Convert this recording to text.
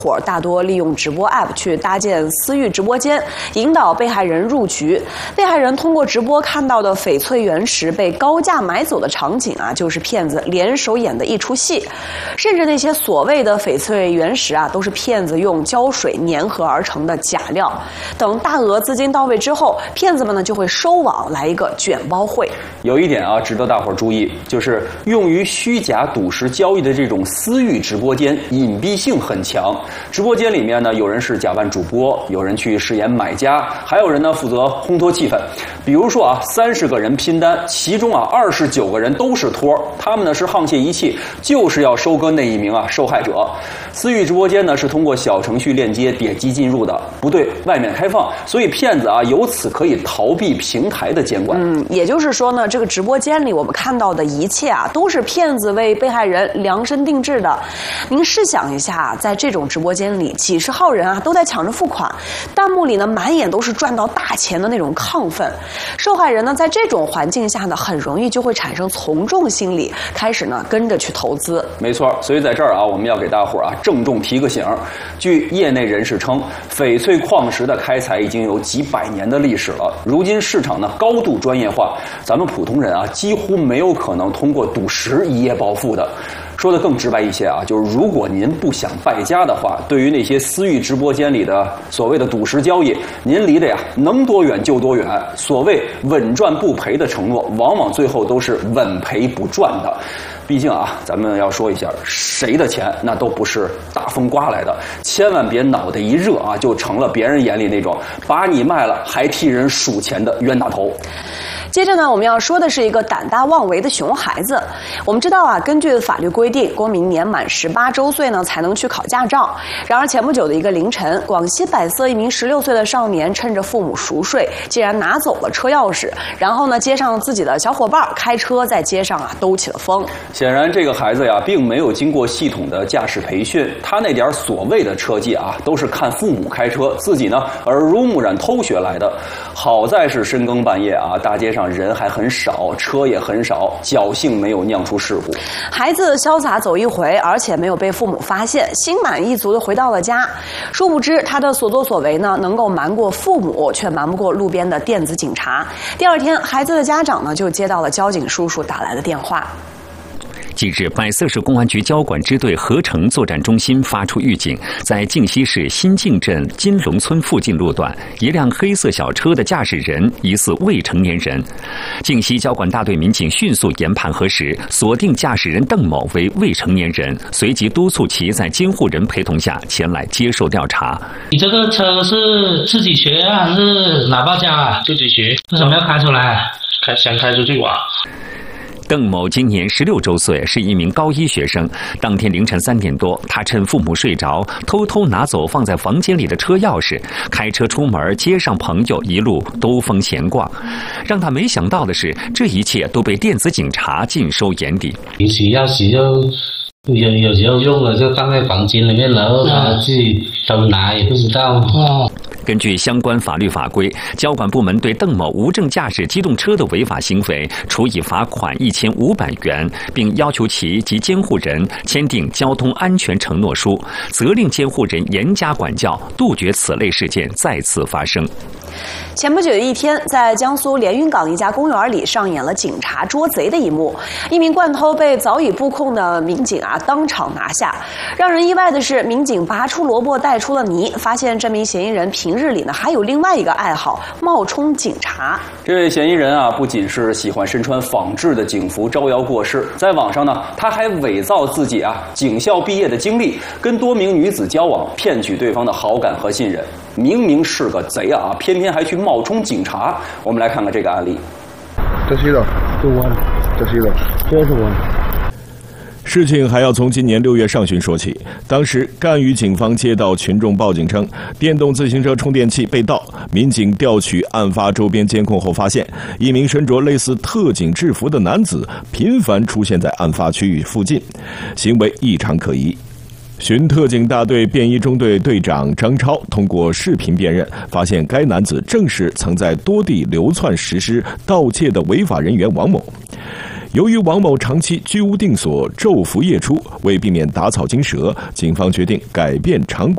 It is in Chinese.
伙大多利用直播 App 去搭建私域直播间，引导被害人入局。被害人通过直播看到的翡翠原石被高价买走的场景啊，就是骗子联手演的一出戏。甚至那些所谓的翡翠原石啊，都是骗子用胶水粘合而成的假料。等大额资金到位之后，骗子们呢就会收网，来一个卷包会。 有一点啊，值得大伙儿注意，就是用于虚假赌石交易的这种私域直播间，隐蔽性很强。直播间里面呢，有人是假扮主播，有人去饰演买家，还有人呢负责烘托气氛。比如说啊，30个人拼单，其中啊29个人都是托，他们呢是沆瀣一气，就是要收割那一名啊受害者。私域直播间呢是通过小程序链接点击进入的，不对外面开放，所以骗子啊由此可以逃避平台的监管。 也就是说呢，这个直播间里我们看到的一切啊，都是骗子为被害人量身定制的。您试想一下，在这种直播间里，几十号人啊都在抢着付款，弹幕里呢满眼都是赚到大钱的那种亢奋。受害人呢在这种环境下呢，很容易就会产生从众心理，开始呢跟着去投资。 没错，所以在这儿啊，我们要给大伙儿啊郑重提个醒。据业内人士称，翡翠矿石的开采已经有几百年的历史了，如今市场呢高度专业化，咱们普通人啊几乎没有可能通过赌石一夜暴富的。说的更直白一些啊，就是如果您不想败家的话，对于那些私域直播间里的所谓的赌石交易，您离得呀能多远就多远。所谓稳赚不赔的承诺，往往最后都是稳赔不赚的。毕竟啊，咱们要说一下，谁的钱那都不是大风刮来的，千万别脑袋一热啊，就成了别人眼里那种把你卖了还替人数钱的冤大头。 接着呢，我们要说的是一个胆大妄为的熊孩子。我们知道啊，根据法律规定，公民年满18周岁呢才能去考驾照。然而前不久的一个凌晨，广西百色一名16岁的少年趁着父母熟睡，竟然拿走了车钥匙，然后呢接上自己的小伙伴开车在街上啊兜起了风。 显然这个孩子呀并没有经过系统的驾驶培训，他那点所谓的车技啊都是看父母开车，自己呢耳濡目染偷学来的。好在是深更半夜啊，大街上人还很少，车也很少，侥幸没有酿出事故。 孩子潇洒走一回，而且没有被父母发现，心满意足地回到了家。殊不知他的所作所为呢，能够瞒过父母，却瞒不过路边的电子警察。第二天，孩子的家长呢就接到了交警叔叔打来的电话。 近日，百色市公安局交管支队合成作战中心发出预警，在靖西市新靖镇金龙村附近路段，一辆黑色小车的驾驶人疑似未成年人。靖西交管大队民警迅速研判核实，锁定驾驶人邓某为未成年人，随即督促其在监护人陪同下前来接受调查。 你这个车是自己学还是哪报家啊？自己学。为什么要开出来？想开出去玩。 邓某今年16周岁，是一名高一学生。当天凌晨3点多，他趁父母睡着，偷偷拿走放在房间里的车钥匙，开车出门接上朋友，一路兜风闲逛。让他没想到的是，这一切都被电子警察尽收眼底。 平时钥匙就有时候用了就放在房间里面，然后他自己偷拿也不知道。 根据相关法律法规，交管部门对邓某无证驾驶机动车的违法行为处以罚款1500元，并要求其及监护人签订交通安全承诺书，责令监护人严加管教，杜绝此类事件再次发生。 前不久的一天，在江苏连云港一家公园里上演了警察捉贼的一幕。一名惯偷被早已布控的民警啊当场拿下。让人意外的是，民警拔出萝卜带出了泥，发现这名嫌疑人平日里呢还有另外一个爱好，冒充警察。 这位嫌疑人啊，不仅是喜欢身穿仿制的警服招摇过市，在网上呢，他还伪造自己啊警校毕业的经历，跟多名女子交往，骗取对方的好感和信任。明明是个贼啊，偏偏还去冒充警察。我们来看看这个案例。 这是的，这是我。事情还要从今年6月上旬说起。当时赣榆警方接到群众报警称，电动自行车充电器被盗。民警调取案发周边监控后发现，一名身着类似特警制服的男子频繁出现在案发区域附近，行为异常可疑。巡特警大队便衣中队队长张超通过视频辨认，发现该男子正是曾在多地流窜实施盗窃的违法人员王某。由于王某长期居无定所、昼伏夜出，为避免打草惊蛇，警方决定改变常规。